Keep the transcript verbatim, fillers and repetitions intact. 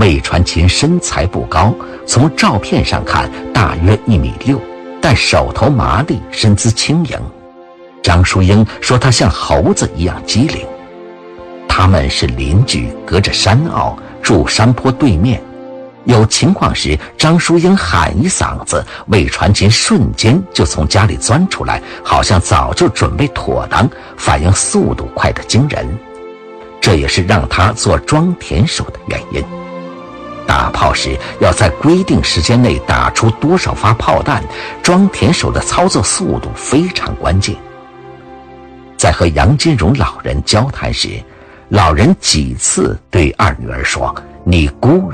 魏传琴身材不高，从照片上看大约一米六，但手头麻利，身姿轻盈。张淑英说他像猴子一样机灵。他们是邻居，隔着山坳，住山坡对面。有情况时，张淑英喊一嗓子，魏传琴瞬间就从家里钻出来，好像早就准备妥当，反应速度快得惊人。这也是让他做装填手的原因。打炮时要在规定时间内打出多少发炮弹，装填手的操作速度非常关键。在和杨金荣老人交谈时，老人几次对二女儿说：“你姑